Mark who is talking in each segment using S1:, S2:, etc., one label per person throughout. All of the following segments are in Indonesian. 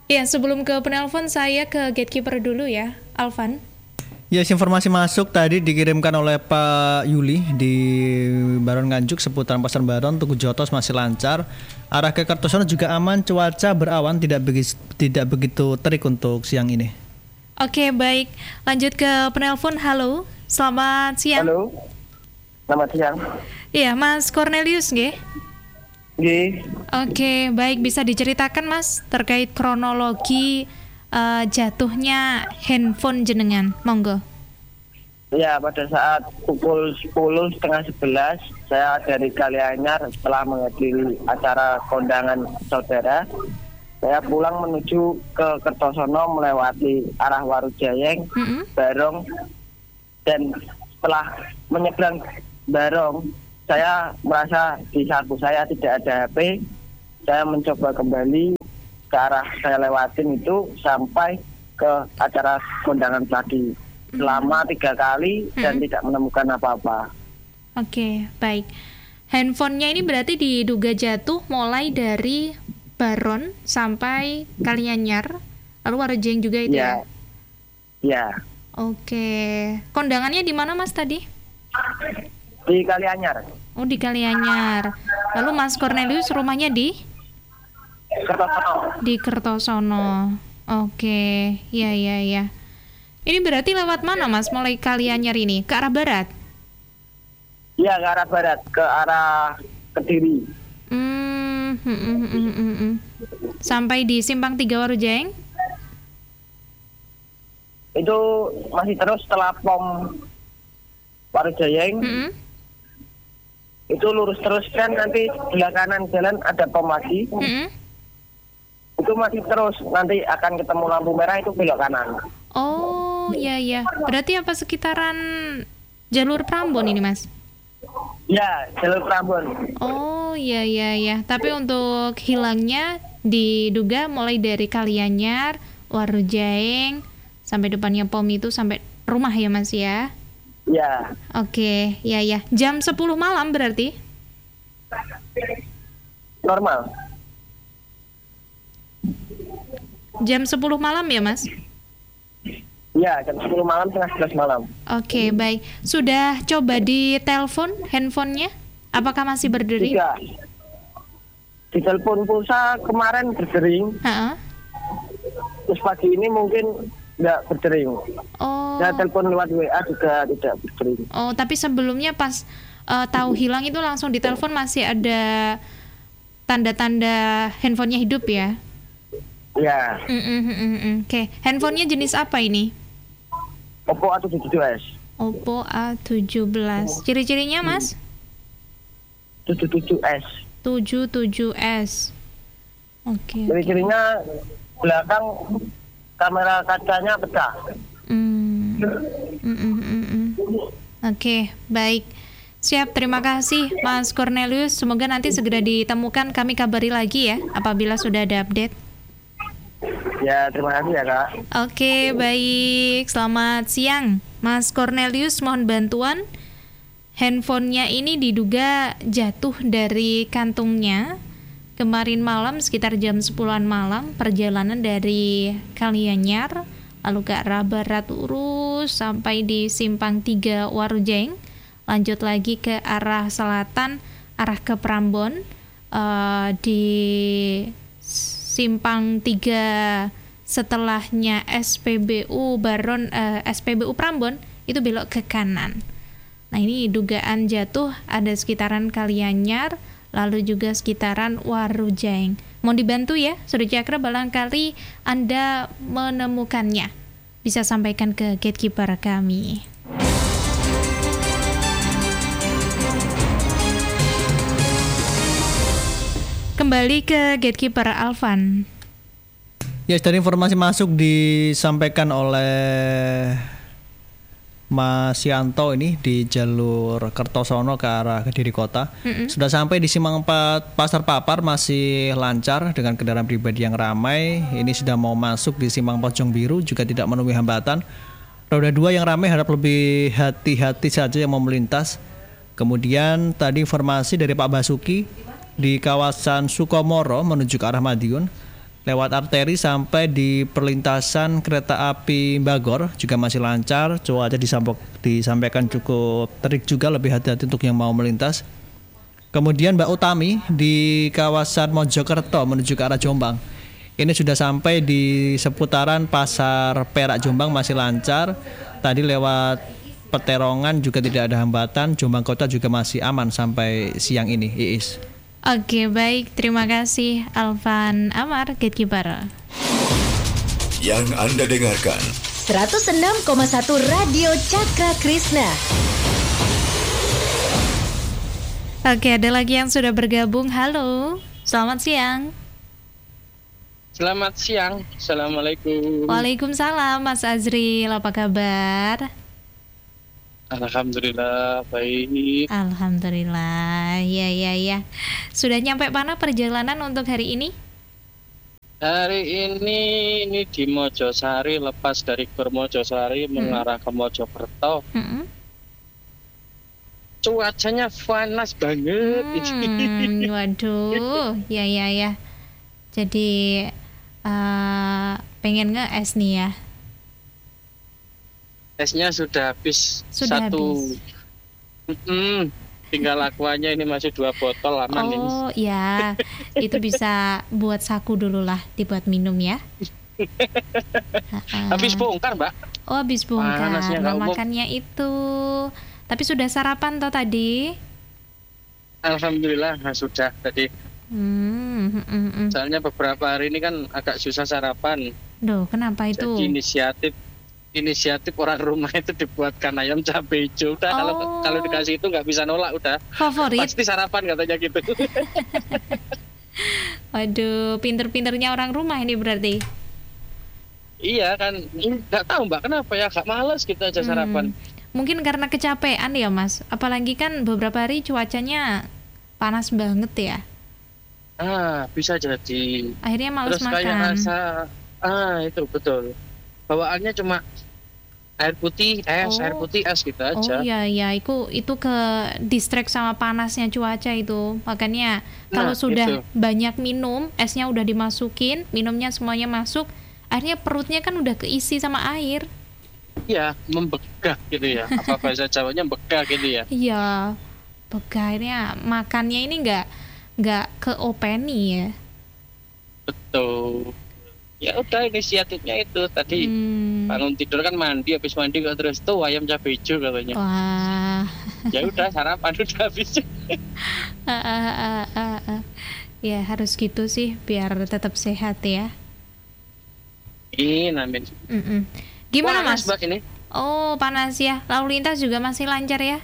S1: Ya, sebelum ke penelpon saya ke gatekeeper dulu ya, Alvan.
S2: Ya, informasi masuk tadi dikirimkan oleh Pak Yuli di Baron Nganjuk seputaran Pasar Baron, Tugu Jotos masih lancar. Arah ke Kertosono juga aman, cuaca berawan, tidak begitu terik untuk siang ini.
S1: Oke, baik. Lanjut ke penelpon. Halo, selamat siang.
S3: Halo, selamat siang.
S1: Iya, Mas Cornelius nggih?
S3: Nggih.
S1: Oke, baik, bisa diceritakan Mas terkait kronologi jatuhnya handphone jenengan, monggo.
S3: Ya, pada saat pukul 10 setengah 11 saya dari Kalianyar setelah menghadiri acara kondangan saudara. Saya pulang menuju ke Kertosono melewati arah Warujayeng, Barong, dan setelah menyeberang Barong, saya merasa di saku saya tidak ada HP. Saya mencoba kembali ke arah saya lewatin itu sampai ke acara kondangan tadi. Selama 3 kali dan tidak menemukan apa-apa.
S1: Oke, baik. Handphonenya ini berarti diduga jatuh mulai dari Baron sampai Kalianyar, lalu Warujeng juga itu ya?
S3: Ya.
S1: Oke. Kondangannya di mana Mas tadi?
S3: Di Kalianyar.
S1: Oh, di Kalianyar. Lalu Mas Cornelius rumahnya di?
S3: Kertosono.
S1: Di Kertosono. Oke, ya. Ini berarti lewat mana Mas? Mulai Kalianyar ini ke arah barat?
S3: Iya, ke arah barat, ke arah Kediri.
S1: Sampai di Simpang 3 Warujeng?
S3: Itu masih terus setelah pom Warujayeng. Itu lurus terus kan, nanti sebelah kanan jalan ada pom lagi. Itu masih terus, nanti akan ketemu lampu merah itu belok kanan.
S1: Oh, iya. Berarti apa sekitaran jalur Prambon ini, Mas?
S3: Ya, jalur Prambon.
S1: Oh, iya. Tapi untuk hilangnya diduga mulai dari Kalianyar, Warujeng, sampai depannya pom itu sampai rumah ya, Mas ya?
S3: Ya.
S1: Oke, ya. Jam 10 malam berarti?
S3: Normal.
S1: Jam 10 malam ya, Mas?
S3: Ya, jam 10 malam, setengah 11 malam.
S1: Oke, baik. Sudah coba ditelepon handphonenya? Apakah masih berdering?
S3: Tidak. Di telepon pulsa kemarin berdering. Terus pagi ini mungkin nggak berdering.
S1: Oh.
S3: Saya telepon lewat WA juga tidak berdering.
S1: Oh, tapi sebelumnya pas tahu hilang itu langsung ditelepon masih ada tanda-tanda handphonenya hidup ya?
S3: Ya.
S1: Oke. Handphonenya jenis apa ini?
S3: Oppo A77s.
S1: Oppo A17. Ciri-cirinya, Mas?
S3: 77s.
S1: 77s. Oke.
S3: Ciri-cirinya belakang kamera kacanya pecah.
S1: Oke, baik. Siap, terima kasih Mas Cornelius. Semoga nanti segera ditemukan. Kami kabari lagi ya apabila sudah ada update.
S3: Ya, terima kasih ya, Kak.
S1: Oke, baik. Selamat siang Mas Cornelius, mohon bantuan. Handphonenya ini diduga jatuh dari kantungnya kemarin malam sekitar jam 10-an malam, perjalanan dari Kalianyar lalu ke arah barat lurus sampai di Simpang 3 Warujeng, lanjut lagi ke arah selatan arah ke Prambon, di Simpang 3 setelahnya SPBU Baron, SPBU Prambon itu belok ke kanan. Nah, ini dugaan jatuh ada sekitaran Kalianyar lalu juga sekitaran Warujeng. Mau dibantu ya, Saudara Cakra, barangkali Anda menemukannya. Bisa sampaikan ke gatekeeper kami. Kembali ke gatekeeper Alvan.
S2: Ya, dari informasi masuk disampaikan oleh Mas Yanto ini di jalur Kertosono ke arah Kediri Kota. Sudah sampai di Simpang 4 Pasar Papar, masih lancar dengan kendaraan pribadi yang ramai. Ini sudah mau masuk di Simpang Pocong Biru juga tidak menemui hambatan. Roda 2 yang ramai harap lebih hati-hati saja yang mau melintas. Kemudian tadi informasi dari Pak Basuki di kawasan Sukomoro menuju ke arah Madiun, lewat arteri sampai di perlintasan kereta api Bagor juga masih lancar. Cuaca disampaikan cukup terik juga, lebih hati-hati untuk yang mau melintas. Kemudian Mbak Utami di kawasan Mojokerto menuju ke arah Jombang. Ini sudah sampai di seputaran Pasar Perak Jombang masih lancar. Tadi lewat Peterongan juga tidak ada hambatan. Jombang Kota juga masih aman sampai siang ini, Iis.
S1: Oke, baik. Terima kasih Alvan Amar, Gatekeeper.
S4: Yang Anda dengarkan
S5: 106,1 Radio Cakra Krishna.
S1: Oke, ada lagi yang sudah bergabung. Halo, selamat siang.
S6: Selamat siang, Assalamualaikum.
S1: Waalaikumsalam, Mas Azril, apa kabar?
S6: Alhamdulillah, baik.
S1: Alhamdulillah, ya. Sudah nyampe mana perjalanan untuk hari ini?
S6: Hari ini di Mojosari, lepas dari Gor Mojosari mengarah ke Mojokerto. Cuacanya panas banget.
S1: Waduh, ya. Jadi pengen nge-es nih ya.
S6: Esnya sudah habis.
S1: Habis.
S6: Tinggal aquanya ini masih 2 botol aman ini.
S1: Oh ya, itu bisa buat saku dulu lah, dibuat minum ya.
S6: Habis bongkar, Mbak.
S1: Oh, habis bongkar.
S6: Panasnya nggak umum.
S1: Makannya itu. Tapi sudah sarapan toh tadi?
S6: Alhamdulillah, sudah tadi. Soalnya beberapa hari ini kan agak susah sarapan.
S1: Duh, kenapa itu?
S6: Jadi inisiatif orang rumah itu dibuatkan ayam cabai hijau. Udah kalau dikasih itu nggak bisa nolak, udah.
S1: Favorit.
S6: Pasti sarapan katanya gitu.
S1: Waduh, pinter-pinternya orang rumah ini berarti.
S6: Iya kan, nggak tahu Mbak kenapa ya, agak males kita aja sarapan.
S1: Mungkin karena kecapean ya Mas. Apalagi kan beberapa hari cuacanya panas banget ya.
S6: Bisa jadi.
S1: Akhirnya males
S6: Terus
S1: makan.
S6: kayak rasa, itu betul. Bawaannya cuma air putih es gitu aja.
S1: Oh iya, itu ke distract sama panasnya cuaca itu. Makanya kalau sudah banyak minum, esnya udah dimasukin, minumnya semuanya masuk, akhirnya perutnya kan udah keisi sama air.
S6: Iya, membegah gitu ya. Apa bahasa Jawanya begah gitu ya?
S1: Iya, begahnya makannya ini nggak ke openi ya.
S6: Betul. Ya udah, inisiatifnya itu tadi bangun tidur kan mandi, habis mandi kok terus tuh ayam cabai hijau katanya.
S1: Wah.
S6: Ya udah sarapan udah habis.
S1: Ya harus gitu sih biar tetap sehat ya.
S6: Amin.
S1: Gimana
S6: panas,
S1: Mas?
S6: Mbak, ini?
S1: Oh panas ya. Lalu lintas juga masih lancar ya?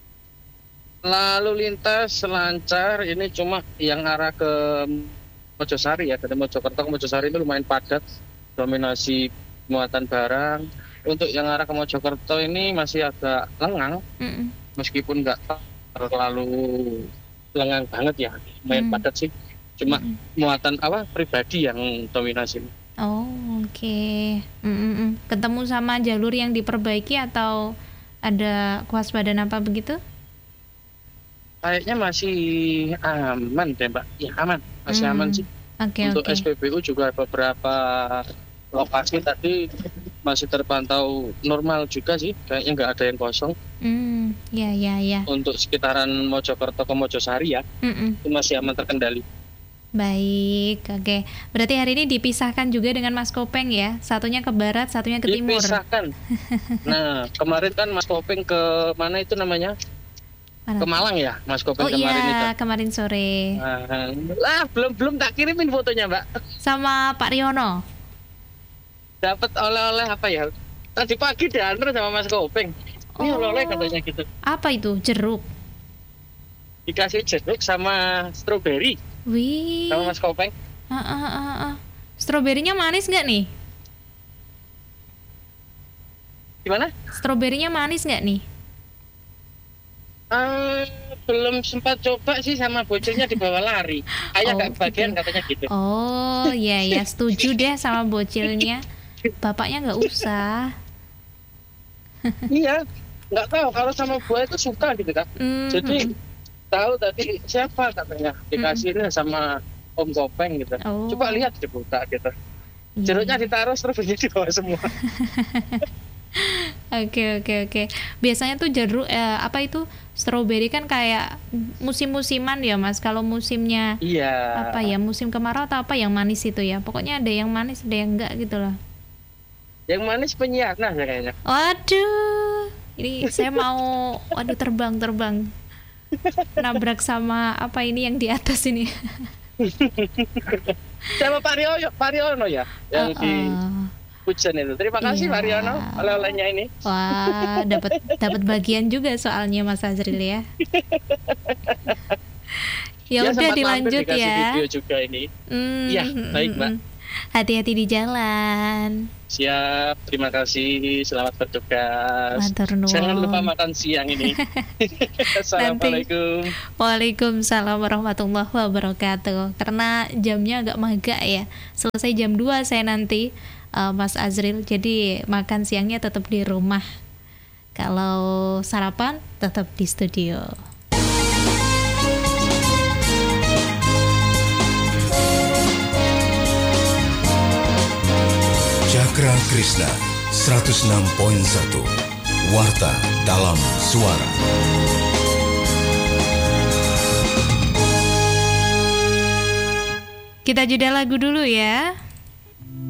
S6: Lalu lintas lancar, ini cuma yang arah ke Mojosari ya, dari Mojokerto ke Mojosari itu lumayan padat, dominasi muatan barang. Untuk yang arah ke Mojokerto ini masih agak lengang, meskipun nggak terlalu lengang banget ya, lumayan padat sih. Cuma muatan pribadi yang dominasi.
S1: Oh oke. Ketemu sama jalur yang diperbaiki atau ada kewaspadaan apa begitu?
S6: Kayaknya masih aman deh Mbak. Ya aman, masih aman sih. Untuk SPBU juga beberapa lokasi tadi masih terpantau normal juga sih. Kayaknya nggak ada yang kosong.
S1: Ya.
S6: Untuk sekitaran Mojokerto ke Mojosari ya, itu masih aman terkendali.
S1: Baik, oke. Berarti hari ini dipisahkan juga dengan Mas Kopeng ya? Satunya ke barat, satunya ke timur.
S6: Dipisahkan. Nah, kemarin kan Mas Kopeng ke mana itu namanya? Ke Malang ya, Mas Kopeng kemarin itu.
S1: Oh iya, kemarin sore.
S6: Belum tak kirimin fotonya Mbak.
S1: Sama Pak Riono.
S6: Dapat oleh-oleh apa ya? Tadi pagi diantar sama Mas Kopeng. Ini oleh-oleh katanya gitu.
S1: Apa itu? Jeruk?
S6: Dikasih jeruk sama stroberi.
S1: Wih.
S6: Sama Mas Kopeng.
S1: Stroberinya manis nggak nih?
S6: Gimana?
S1: Stroberinya manis nggak nih?
S6: Belum sempat coba sih, sama bocilnya dibawa lari. Ayah nggak kebagian katanya gitu.
S1: Oh ya, setuju deh sama bocilnya. Bapaknya nggak usah.
S6: Iya, nggak tahu kalau sama buah itu suka gitu kan. Jadi tahu tadi siapa katanya dikasihnya sama Om Kopeng gitu.
S1: Oh.
S6: Coba lihat dibuka gitu.
S1: Iya.
S6: Jeruknya ditaruh, stroberinya di bawah semua.
S1: Oke. Biasanya tuh jeruk apa itu strawberry kan kayak musim-musiman ya Mas. Kalau musimnya
S6: Iya.
S1: apa ya, musim kemarau atau apa yang manis itu ya. Pokoknya ada yang manis, ada yang enggak gitu loh.
S6: Yang manis penyianah ya kayaknya.
S1: Waduh. Ini saya mau terbang. Nabrak sama apa ini yang di atas ini.
S6: Sama Pak Riono ya yang di Pujan itu. Terima kasih
S1: Iya.
S6: Pak Riono oleh-olehnya ini.
S1: Wah, dapat bagian juga soalnya Mas Azril ya. Ya udah
S6: sempat
S1: dilanjut
S6: mampir dikasih
S1: ya.
S6: video juga ini. Iya, baik, Mbak.
S1: Hati-hati di jalan.
S6: Siap, terima kasih. Selamat bertugas.
S1: Matur nuwun.
S6: Jangan lupa makan siang ini. Assalamualaikum.
S1: Waalaikumsalam warahmatullahi wabarakatuh. Karena jamnya agak magak ya. Selesai jam 2 saya nanti Mas Azril. Jadi makan siangnya tetap di rumah. Kalau sarapan tetap di studio.
S4: Cakra Krishna 106.1 Warta dalam suara.
S1: Kita jeda lagu dulu ya.